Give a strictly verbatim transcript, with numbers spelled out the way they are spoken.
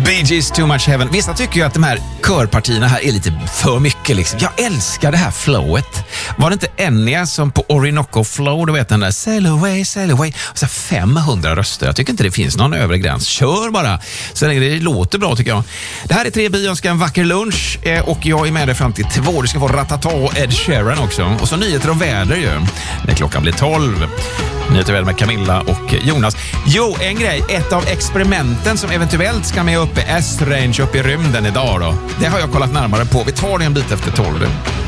Bee Gees, Too Much Heaven. Vissa tycker ju att de här körpartierna här är lite för mycket liksom. Jag älskar det här flowet. Var det inte Enya som på Orinoco Flow, du vet den där Sail away, sail away, och så femhundra röster. Jag tycker inte det finns någon övre gräns. Kör bara. Så länge det låter bra tycker jag. Det här är Tre Bi, önskar en vacker lunch eh, och jag är med dig fram till två. Du ska få Ratata och Ed Sheeran också. Och så nyheter om väder ju. När klockan blir tolv. Nyheter väder med Camilla och Jonas. Jo, en grej. Ett av experimenten som eventuellt ska med upp i S-range upp i rymden idag då. Det har jag kollat närmare på. Vi tar det en bit efter tolv.